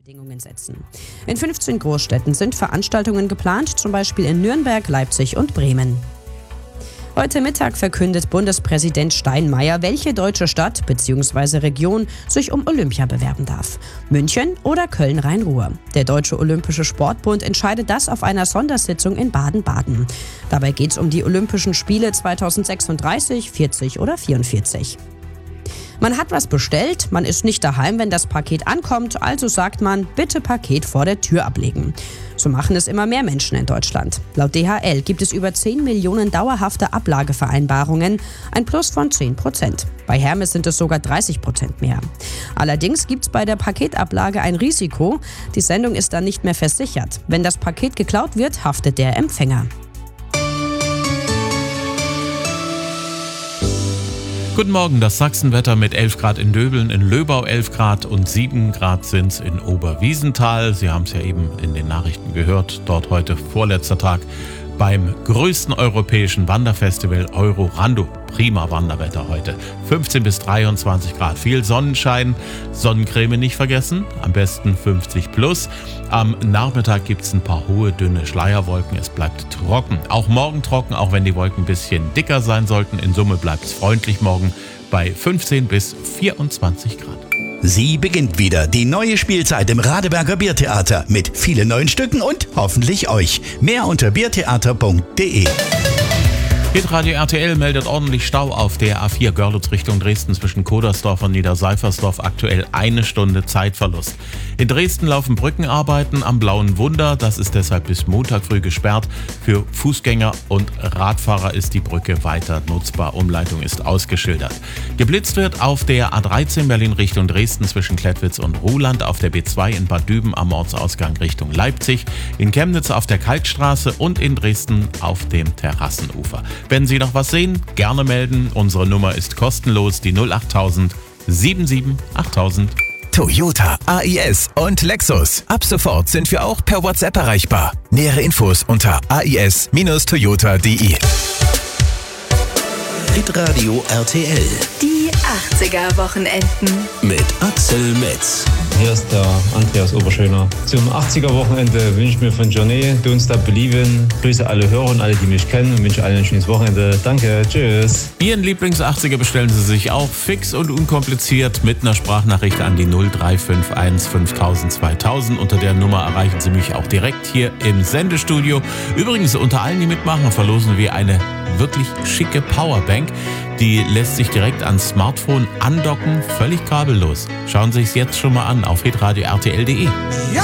Bedingungen setzen. In 15 Großstädten sind Veranstaltungen geplant, zum Beispiel in Nürnberg, Leipzig und Bremen. Heute Mittag verkündet Bundespräsident Steinmeier, welche deutsche Stadt bzw. Region sich um Olympia bewerben darf. München oder Köln-Rhein-Ruhr. Der Deutsche Olympische Sportbund entscheidet das auf einer Sondersitzung in Baden-Baden. Dabei geht es um die Olympischen Spiele 2036, 40 oder 44. Man hat was bestellt, man ist nicht daheim, wenn das Paket ankommt, also sagt man, bitte Paket vor der Tür ablegen. So machen es immer mehr Menschen in Deutschland. Laut DHL gibt es über 10 Millionen dauerhafte Ablagevereinbarungen, ein Plus von 10%. Bei Hermes sind es sogar 30% mehr. Allerdings gibt es bei der Paketablage ein Risiko. Die Sendung ist dann nicht mehr versichert. Wenn das Paket geklaut wird, haftet der Empfänger. Guten Morgen, das Sachsenwetter mit 11 Grad in Döbeln, in Löbau 11 Grad und 7 Grad sind es in Oberwiesenthal. Sie haben es ja eben in den Nachrichten gehört, dort heute vorletzter Tag beim größten europäischen Wanderfestival Eurorando. Prima Wanderwetter heute. 15 bis 23 Grad, viel Sonnenschein, Sonnencreme nicht vergessen, am besten 50 plus. Am Nachmittag gibt es ein paar hohe, dünne Schleierwolken, es bleibt trocken. Auch morgen trocken, auch wenn die Wolken ein bisschen dicker sein sollten. In Summe bleibt es freundlich morgen bei 15 bis 24 Grad. Sie beginnt wieder, die neue Spielzeit im Radeberger Biertheater mit vielen neuen Stücken und hoffentlich euch. Mehr unter biertheater.de. Hitradio RTL meldet ordentlich Stau auf der A4 Görlitz Richtung Dresden zwischen Kodersdorf und Niederseifersdorf. Aktuell 1 Stunde Zeitverlust. In Dresden laufen Brückenarbeiten am Blauen Wunder. Das ist deshalb bis Montag früh gesperrt. Für Fußgänger und Radfahrer ist die Brücke weiter nutzbar. Umleitung ist ausgeschildert. Geblitzt wird auf der A13 Berlin Richtung Dresden zwischen Klettwitz und Ruhland, auf der B2 in Bad Düben am Ortsausgang Richtung Leipzig, in Chemnitz auf der Kalkstraße und in Dresden auf dem Terrassenufer. Wenn Sie noch was sehen, gerne melden. Unsere Nummer ist kostenlos, die 08000 77 8000. Toyota, AIS und Lexus. Ab sofort sind wir auch per WhatsApp erreichbar. Nähere Infos unter ais-toyota.de. Hitradio RTL Die 80er-Wochenenden. mit Axel Metz. Hier ist der Andreas Oberschöner. Zum 80er-Wochenende wünsche ich mir von Journey Don't Stop Believin'. Grüße alle Hörer und alle, die mich kennen, und wünsche allen ein schönes Wochenende. Danke, tschüss. Ihren Lieblings-80er bestellen Sie sich auch fix und unkompliziert mit einer Sprachnachricht an die 0351 5000 2000. Unter der Nummer erreichen Sie mich auch direkt hier im Sendestudio. Übrigens, unter allen, die mitmachen, verlosen wir eine wirklich schicke Powerbank. Die lässt sich direkt ans Smartphone andocken, völlig kabellos. Schauen Sie es jetzt schon mal an auf hitradio-rtl.de. Ja,